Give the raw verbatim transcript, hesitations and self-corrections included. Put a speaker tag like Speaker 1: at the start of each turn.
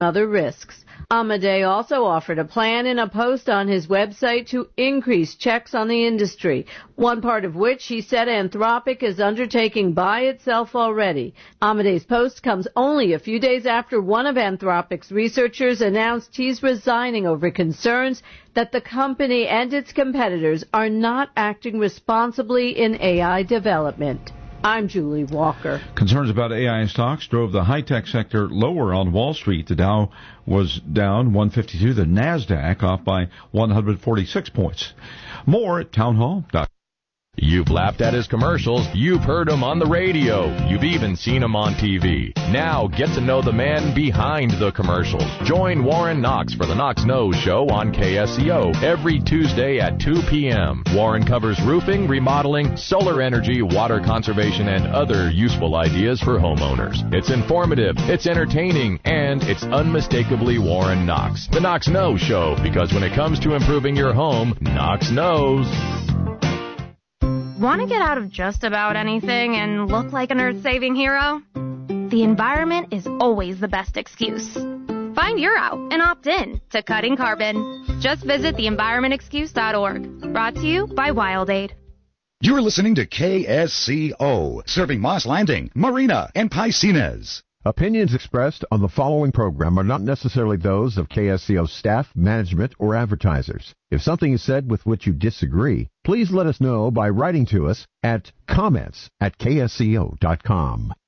Speaker 1: other risks. Amadei also offered a plan in a post on his website to increase checks on the industry, one part of which he said Anthropic is undertaking by itself already. Amadei's post comes only a few days after one of Anthropic's researchers announced he's resigning over concerns that the company and its competitors are not acting responsibly in A I development. I'm Julie Walker.
Speaker 2: Concerns about A I stocks drove the high-tech sector lower on Wall Street. The Dow was down one fifty-two, the NASDAQ off by one hundred forty-six points. More at townhall dot com.
Speaker 3: You've laughed at his commercials. You've heard him on the radio. You've even seen him on T V. Now get to know the man behind the commercials. Join Warren Knox for the Knox Knows Show on K S C O every Tuesday at two p.m. Warren covers roofing, remodeling, solar energy, water conservation, and other useful ideas for homeowners. It's informative, it's entertaining, and it's unmistakably Warren Knox. The Knox Knows Show, because when it comes to improving your home, Knox knows.
Speaker 4: Want to get out of just about anything and look like an earth-saving hero? The environment is always the best excuse. Find your out and opt in to Cutting Carbon. Just visit the environment excuse dot org. Brought to you by WildAid.
Speaker 5: You're listening to K S C O, serving Moss Landing, Marina, and Piscinas.
Speaker 6: Opinions expressed on the following program are not necessarily those of K S C O staff, management, or advertisers. If something is said with which you disagree, please let us know by writing to us at comments at K S C O dot com.